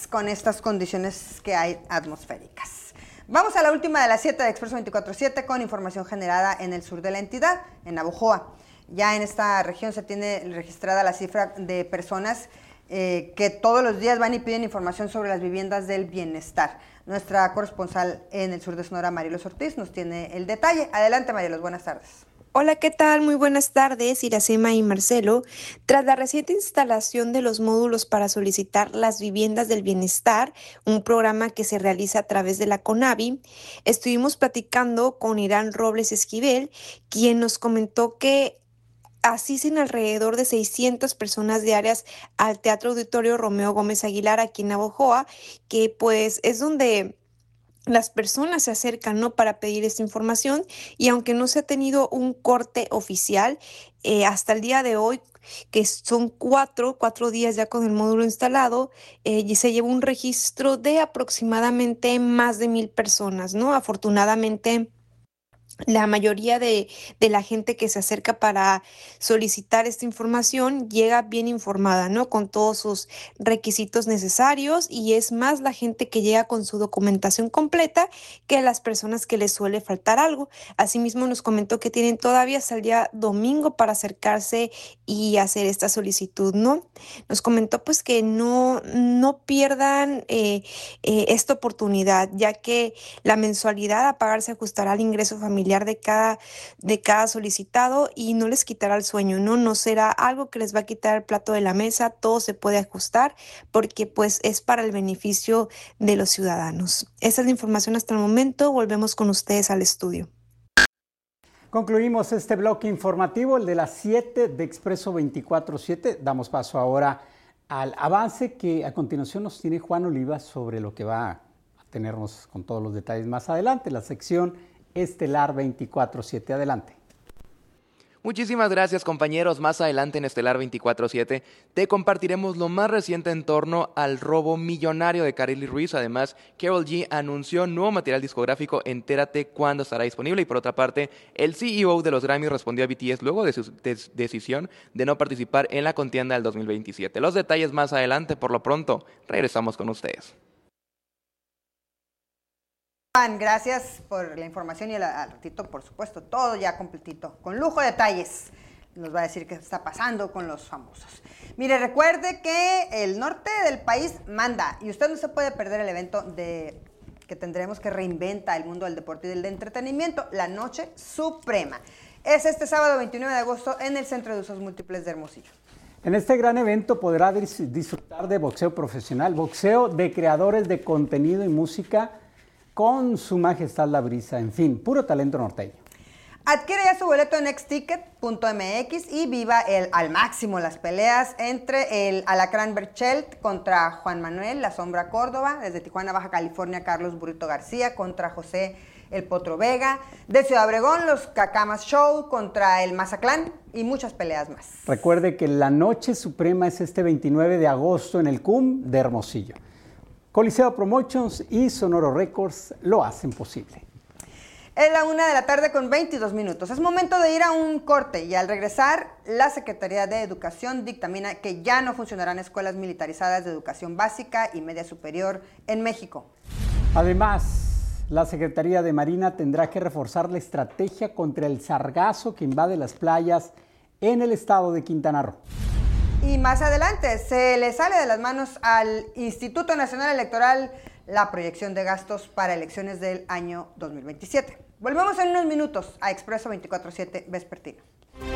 con estas condiciones que hay atmosféricas. Vamos a la última de las 7 de Expreso 24/7 con información generada en el sur de la entidad, en Navojoa. Ya en esta región se tiene registrada la cifra de personas que todos los días van y piden información sobre las viviendas del bienestar. Nuestra corresponsal en el sur de Sonora, Marielos Ortiz, nos tiene el detalle. Adelante, Marielos, buenas tardes. Hola, ¿qué tal? Muy buenas tardes, Iracema y Marcelo. Tras la reciente instalación de los módulos para solicitar las viviendas del bienestar, un programa que se realiza a través de la CONAVI, estuvimos platicando con Irán Robles Esquivel, quien nos comentó que asisten alrededor de 600 personas diarias al Teatro Auditorio Romeo Gómez Aguilar aquí en Navojoa, que pues es donde las personas se acercan, ¿no?, para pedir esta información, y aunque no se ha tenido un corte oficial, hasta el día de hoy, que son cuatro días ya con el módulo instalado, y se lleva un registro de aproximadamente más de 1,000 personas, ¿no? Afortunadamente, la mayoría de la gente que se acerca para solicitar esta información llega bien informada, ¿no? Con todos sus requisitos necesarios, y es más la gente que llega con su documentación completa que las personas que les suele faltar algo. Asimismo, nos comentó que tienen todavía hasta el día domingo para acercarse y hacer esta solicitud, ¿no? Nos comentó pues que no pierdan esta oportunidad, ya que la mensualidad a pagar se ajustará al ingreso familiar de cada solicitado y no les quitará el sueño, ¿no? No será algo que les va a quitar el plato de la mesa, todo se puede ajustar porque pues es para el beneficio de los ciudadanos. Esa es la información hasta el momento, volvemos con ustedes al estudio. Concluimos este bloque informativo, el de las 7 de Expreso 24/7. Damos paso ahora al avance que a continuación nos tiene Juan Oliva sobre lo que va a tenernos con todos los detalles más adelante, la sección Estelar 24/7. Adelante. Muchísimas gracias, compañeros. Más adelante en Estelar 24/7 te compartiremos lo más reciente en torno al robo millonario de Karely Ruiz. Además, Karol G anunció nuevo material discográfico, entérate cuándo estará disponible. Y por otra parte, el CEO de los Grammy respondió a BTS luego de su decisión de no participar en la contienda del 2027. Los detalles más adelante. Por lo pronto, regresamos con ustedes. Juan, gracias por la información y al ratito, por supuesto, todo ya completito, con lujo de detalles. Nos va a decir qué está pasando con los famosos. Mire, recuerde que el norte del país manda y usted no se puede perder el evento que tendremos que reinventa el mundo del deporte y del entretenimiento, la Noche Suprema. Es este sábado 29 de agosto en el Centro de Usos Múltiples de Hermosillo. En este gran evento podrá disfrutar de boxeo profesional, boxeo de creadores de contenido y música, con su majestad la brisa, en fin, puro talento norteño. Adquiere ya su boleto en xticket.mx y viva al máximo las peleas entre el Alacrán Berchelt contra Juan Manuel La Sombra Córdoba, desde Tijuana, Baja California, Carlos Burrito García contra José El Potro Vega, de Ciudad Obregón, los Cacamas Show contra el Mazatlán y muchas peleas más. Recuerde que la Noche Suprema es este 29 de agosto en el CUM de Hermosillo. Coliseo Promotions y Sonoro Records lo hacen posible. Es la 1:22 p.m. Es momento de ir a un corte y al regresar, la Secretaría de Educación dictamina que ya no funcionarán escuelas militarizadas de educación básica y media superior en México. Además, la Secretaría de Marina tendrá que reforzar la estrategia contra el sargazo que invade las playas en el estado de Quintana Roo. Y más adelante, se le sale de las manos al Instituto Nacional Electoral la proyección de gastos para elecciones del año 2027. Volvemos en unos minutos a Expreso 24/7 Vespertino.